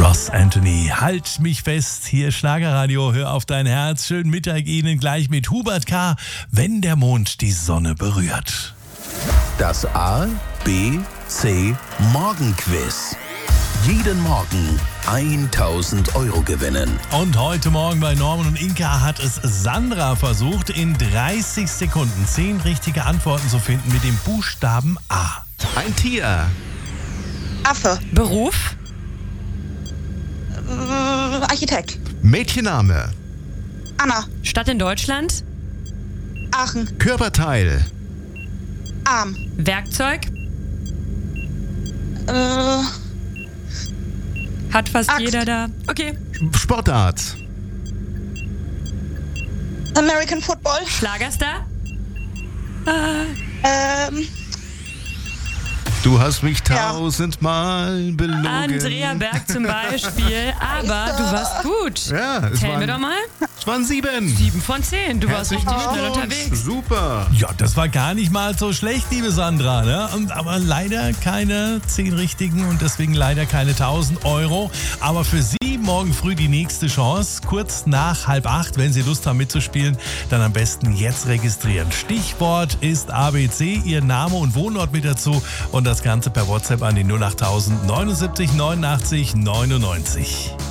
Ross Anthony, halt mich fest, hier Schlagerradio, hör auf dein Herz. Schönen Mittag Ihnen gleich mit Hubert K., wenn der Mond die Sonne berührt. Das A, B, C Morgenquiz. Jeden Morgen 1.000 € gewinnen. Und heute Morgen bei Norman und Inka hat es Sandra versucht, in 30 Sekunden 10 richtige Antworten zu finden mit dem Buchstaben A. Ein Tier. Affe. Beruf? Architekt. Mädchenname. Anna. Stadt in Deutschland? Aachen. Körperteil. Arm. Werkzeug? Hat fast Axt. jeder da. Okay. Sportart. American Football. Schlagerstar? Du hast mich tausendmal belogen. Andrea Berg zum Beispiel. Aber du warst gut. Ja, Zählen wir doch mal. Es waren 7. 7 von 10. Du warst Herzlichen richtig schnell Glückwunsch. unterwegs. Super. Ja, das war gar nicht mal so schlecht, liebe Sandra, ne? Aber leider keine 10 richtigen und deswegen leider keine 1.000 €. Aber für Sie morgen früh die nächste Chance, kurz nach 7:30, wenn Sie Lust haben mitzuspielen, dann am besten jetzt registrieren. Stichwort ist ABC, Ihr Name und Wohnort mit dazu und das Ganze per WhatsApp an die 08000 79 89 99.